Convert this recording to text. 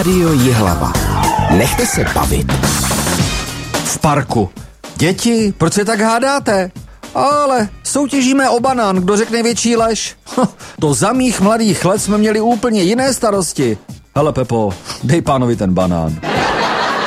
Rádio Jihlava. Nechte se bavit. V parku. Děti, proč se tak hádáte? Ale soutěžíme o banán, kdo řekne větší lež. To za mých mladých let jsme měli úplně jiné starosti. Hele Pepo, dej pánovi ten banán.